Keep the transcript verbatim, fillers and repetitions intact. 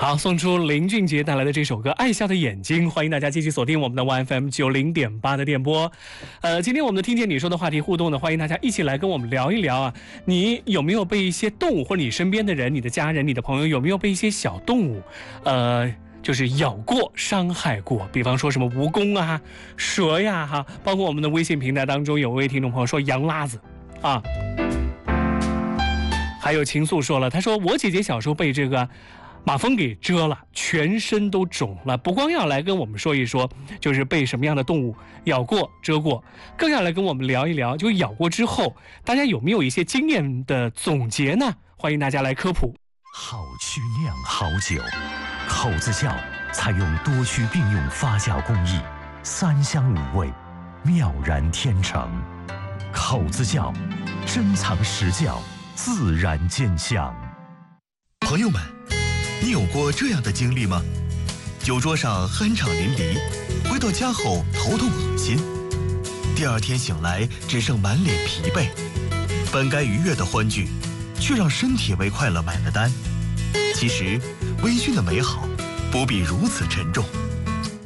好，送出林俊杰带来的这首歌《爱笑的眼睛》，欢迎大家继续锁定我们的 Y F M 九零点八的电波。呃，今天我们的听见你说的话题互动呢，欢迎大家一起来跟我们聊一聊啊，你有没有被一些动物，或者你身边的人、你的家人、你的朋友，有没有被一些小动物，呃，就是咬过、伤害过？比方说什么蜈蚣啊、蛇呀，哈，包括我们的微信平台当中有位听众朋友说羊拉子啊。还有情愫说了，他说我姐姐小时候被这个马蜂给蛰了，全身都肿了，不光要来跟我们说一说，就是被什么样的动物咬过、蛰过，更要来跟我们聊一聊，就咬过之后，大家有没有一些经验的总结呢？欢迎大家来科普。 好曲酿好酒，口子窖采用多区并用发酵工艺，三香五味，妙然天成。口子窖，珍藏实窖，自然见香。 朋友们，你有过这样的经历吗？酒桌上酣畅淋漓，回到家后头痛恶心，第二天醒来只剩满脸疲惫，本该愉悦的欢聚，却让身体为快乐买了单。其实微醺的美好不必如此沉重，